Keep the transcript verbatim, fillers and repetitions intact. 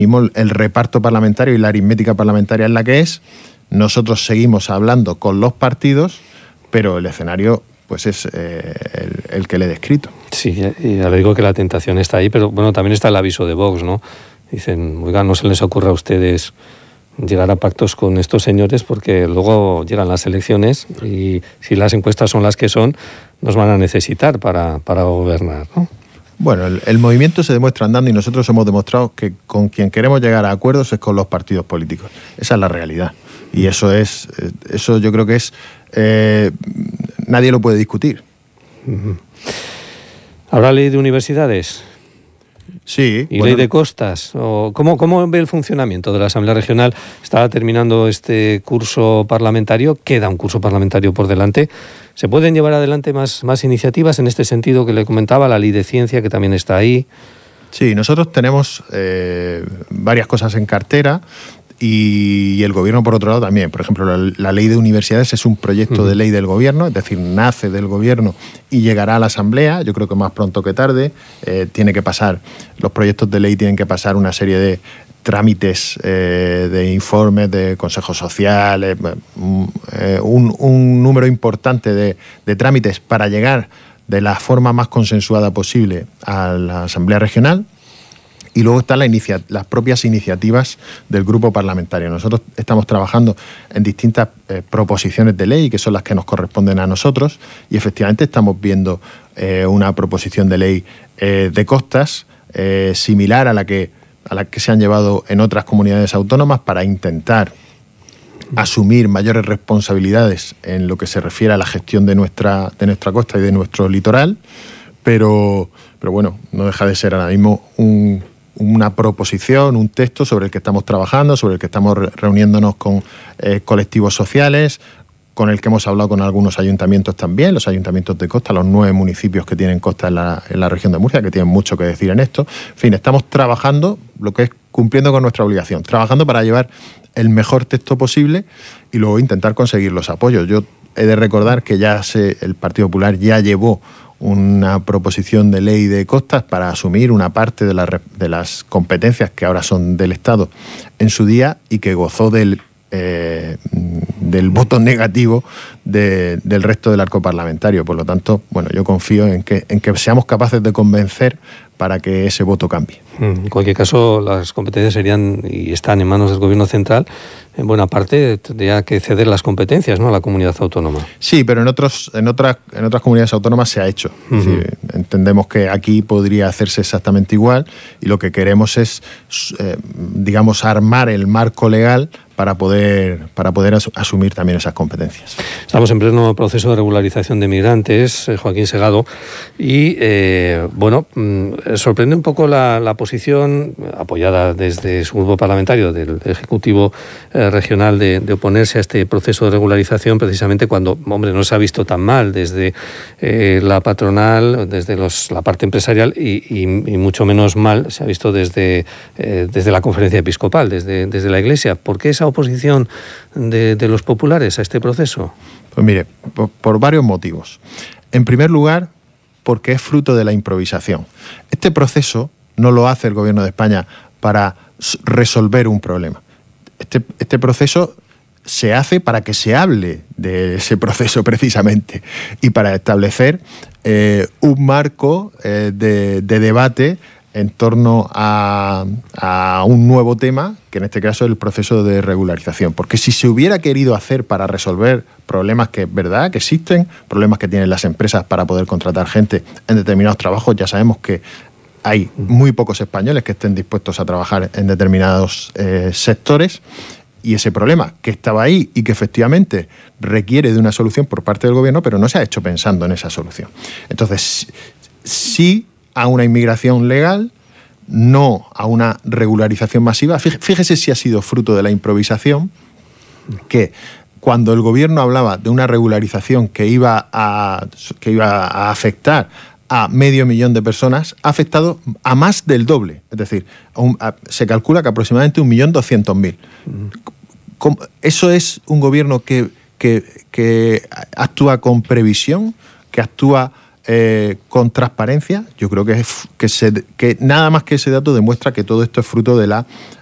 el reparto parlamentario y la aritmética parlamentaria es la que es. Nosotros seguimos hablando con los partidos, pero el escenario pues es eh, el, el que le he descrito. Sí, y ya le digo que la tentación está ahí, pero bueno, también está el aviso de Vox, ¿no? Dicen, oiga, no se les ocurra a ustedes llegar a pactos con estos señores porque luego llegan las elecciones y si las encuestas son las que son, nos van a necesitar para, para gobernar, ¿no? Bueno, el, el movimiento se demuestra andando y nosotros hemos demostrado que con quien queremos llegar a acuerdos es con los partidos políticos. Esa es la realidad. Y eso es, eso yo creo que es, eh, nadie lo puede discutir. Uh-huh. ¿Habrá ley de universidades? Sí. ¿Y bueno, ley de costas? ¿O cómo, ¿Cómo ve el funcionamiento de la Asamblea Regional? Está terminando este curso parlamentario, queda un curso parlamentario por delante. ¿Se pueden llevar adelante más, más iniciativas en este sentido que le comentaba, la ley de ciencia que también está ahí? Sí, nosotros tenemos eh, varias cosas en cartera. Y el gobierno, por otro lado, también. Por ejemplo, la, la ley de universidades es un proyecto uh-huh. de ley del gobierno, es decir, nace del gobierno y llegará a la Asamblea, yo creo que más pronto que tarde. Eh, tiene que pasar, los proyectos de ley tienen que pasar una serie de trámites eh, de informes de consejos sociales, eh, un, un número importante de, de trámites para llegar de la forma más consensuada posible a la Asamblea Regional. Y luego están la inicia- las propias iniciativas del grupo parlamentario. Nosotros estamos trabajando en distintas eh, proposiciones de ley, que son las que nos corresponden a nosotros, y efectivamente estamos viendo eh, una proposición de ley eh, de costas eh, similar a la que, a la que se han llevado en otras comunidades autónomas para intentar asumir mayores responsabilidades en lo que se refiere a la gestión de nuestra, de nuestra costa y de nuestro litoral, pero, pero bueno, no deja de ser ahora mismo un... una proposición, un texto sobre el que estamos trabajando, sobre el que estamos reuniéndonos con eh, colectivos sociales, con el que hemos hablado con algunos ayuntamientos también, los ayuntamientos de costa, los nueve municipios que tienen costa en la, en la región de Murcia, que tienen mucho que decir en esto. En fin, estamos trabajando, lo que es cumpliendo con nuestra obligación, trabajando para llevar el mejor texto posible y luego intentar conseguir los apoyos. Yo he de recordar que ya se, el Partido Popular ya llevó una proposición de ley de costas para asumir una parte de, la, de las competencias que ahora son del Estado en su día y que gozó del, eh, del voto negativo de, del resto del arco parlamentario. Por lo tanto, bueno, yo confío en que, en que seamos capaces de convencer para que ese voto cambie. En cualquier caso, las competencias serían y están en manos del Gobierno central. En buena parte tendría que ceder las competencias, ¿no?, a la comunidad autónoma. Sí, pero en otros, en otras, en otras comunidades autónomas se ha hecho. Uh-huh. Es decir, entendemos que aquí podría hacerse exactamente igual y lo que queremos es, eh, digamos, armar el marco legal para poder, para poder as- asumir también esas competencias. Estamos en pleno proceso de regularización de migrantes, eh, Joaquín Segado, y eh, bueno, mmm, sorprende un poco la, la posición apoyada desde su grupo parlamentario del Ejecutivo eh, Regional de, de oponerse a este proceso de regularización, precisamente cuando, hombre, no se ha visto tan mal desde eh, la patronal, desde los, la parte empresarial y, y, y mucho menos mal se ha visto desde, eh, desde la Conferencia Episcopal, desde, desde la Iglesia. ¿Por qué esa oposición de, de los populares a este proceso? Pues mire, por, por varios motivos. En primer lugar, porque es fruto de la improvisación. Este proceso no lo hace el Gobierno de España para resolver un problema. Este, este proceso se hace para que se hable de ese proceso precisamente y para establecer eh, un marco eh, de, de debate en torno a, a un nuevo tema, que en este caso es el proceso de regularización. Porque si se hubiera querido hacer para resolver problemas que es verdad, que existen, problemas que tienen las empresas para poder contratar gente en determinados trabajos, ya sabemos que hay muy pocos españoles que estén dispuestos a trabajar en determinados eh, sectores, y ese problema que estaba ahí y que efectivamente requiere de una solución por parte del gobierno, pero no se ha hecho pensando en esa solución. Entonces, sí a una inmigración legal, no a una regularización masiva. Fíjese si ha sido fruto de la improvisación que cuando el gobierno hablaba de una regularización que iba a, que iba a afectar a medio millón de personas, ha afectado a más del doble. Es decir, a un, a, se calcula que aproximadamente un millón doscientos mil. ¿Eso es un gobierno que, que, que actúa con previsión, que actúa eh, con transparencia, yo creo que, es, que, se, que nada más que ese dato demuestra que todo esto es fruto de la